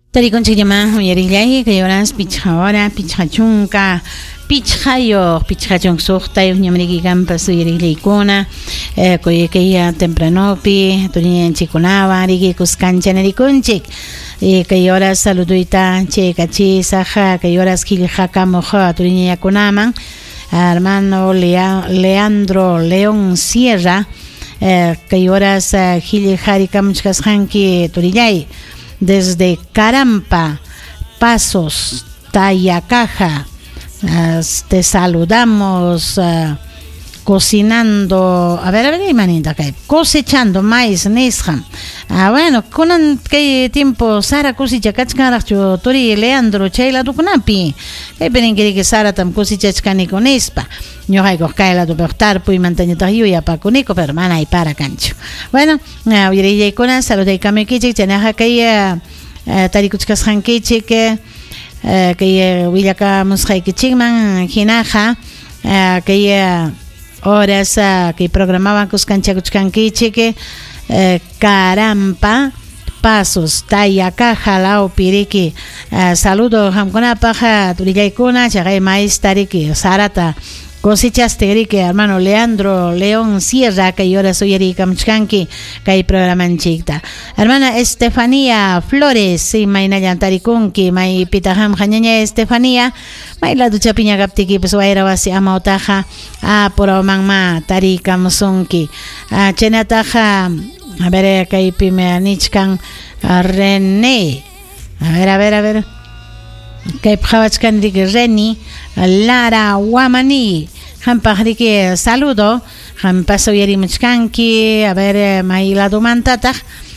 Tariconchik llama uyarillahi que lloras pichahora, pichachunka, pichayo, pichachunk suhtay, ñamriki campas uyarillaykuna, koyekeya tempranopi, tuñen chikunaba, riki kuskancha nariconchik, que lloras saluduita, chekachi, saja, que lloras kiljaca moja, tuñen yakunaman, hermano Leandro León Sierra, que lloras giljari muchas hanki turillay. Desde Carampa, Pasos, Tayacaja, te saludamos cocinando, a ver, manita, cosechando maíz, Nisham. Bueno, con qué tiempo Sara cosecha cachcaracho, Tori, Leandro, Chayla, Tucunapi. Penen que Sara tam cosecha con espa. Yo hay coscaela tu portar, pues mantenita yo ya para conico, pero hermana y para cancho. Bueno, hoy ya con salud y cambio que ya que tarikuchkas hankichi que willaka mushay que chingman hinaja que horas que programaban cuscancha kuchkankichi que Carampa, Pasos, Tayacaja, Lao Piriki, saludo Hamkona Paja, Turijaikuna, Chagay Mais Tariki, Sarata, cosechas Teriki, hermano Leandro León Sierra, que ahora soy Erika Mchkanki, que hay programan chicta. Hermana Estefanía Flores, sí, Maina Yantarikunki, Mai Pitaham Jañaña Estefanía, Mai la ducha piña gaptiki, pues Waira Wasi Amautaja, por Omangma, Tarika Musunki, Chenataja. A ver, que hay pime nichkan René. A ver. Que pjavachkan dik Reni, Lara Wamani. Hampahriki saludo. Hampaso yeri muchkanki. A ver, maila dumantata.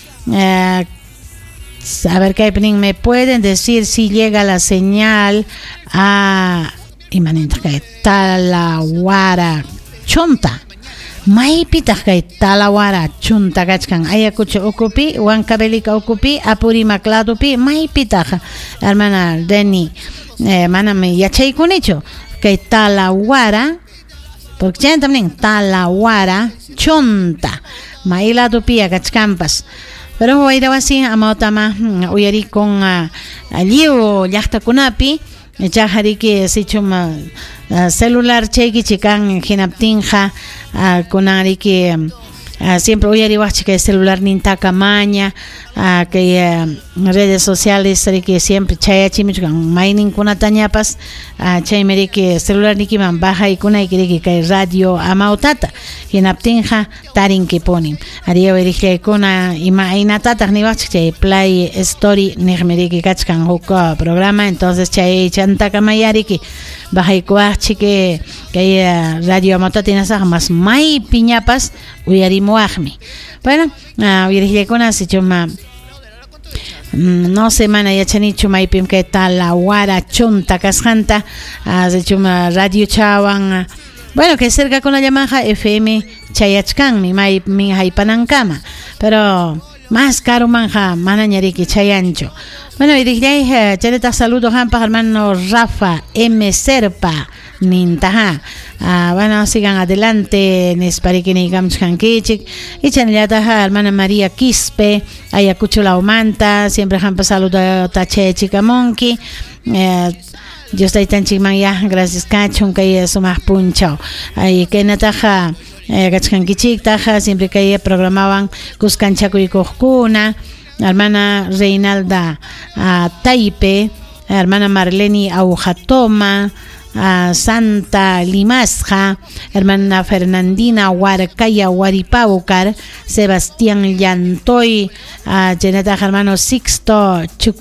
A ver, que me pueden decir si llega la señal a Imanenta que Talawara Chonta. Mai pitah kay talawara chunta kachkan ayakucho okupi wankabelika okupi apuri makladupi mai pitah hermana Deni mana me yachay con hecho kay talawara porque ya también talawara chunta mai ladupi kachkampas pero voy a ir así a mautama uyari con aliu yachta kunapi Jahari que se chuma celular cheki chikan hinaptinja kunari que siempre hoy arriba que celular nintaka maña que redes sociales que siempre chaya chimichukan mining kuna tañapas chaymeri que celular nikiman baja y kuna que radio amautata hinaptinja tarin que ponim haría verige kuna ima inatata ni que play story nigmeri que kachkan hoka programa entonces chay chantaka mayari que baja y kuachi que radio amautata tinasa más mai piñapas uyarimo ahmi bueno verige kuna se chuma no semana ya chanichu maipim que tal la wara chunta casjanta se chuma radio chawan bueno que cerca con la Yamaha FM chayachkan mi haipanankama pero más caro manja manañari que chayancho bueno y dije chaleta saludos hampa hermano Rafa M Serpa nintaha bueno sigan adelante nesparikini gamchkankichik y chanellata hermana María Quispe ayacucho la umanta siempre hampa saludo tache chica monkey yo estoy tan chingman ya gracias cachun que eso más punchao ay que nataja gachkankichik taja siempre que programaban cuscanchaco y cojcuna hermana Reinalda Taipe hermana Marleni Aujatoma Santa Limasja, hermana Fernandina Huarcaya Huaripaucar, Sebastián Llantoy, Jeneta hermano Sixto